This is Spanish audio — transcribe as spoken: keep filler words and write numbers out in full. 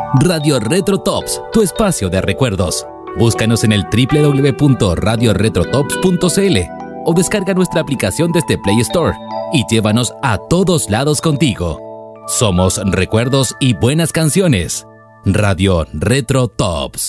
Radio Retro Tops, tu espacio de recuerdos. Búscanos en el doble u doble u doble u punto radio retro tops punto c l o descarga nuestra aplicación desde Play Store y llévanos a todos lados contigo. Somos recuerdos y buenas canciones. Radio Retro Tops.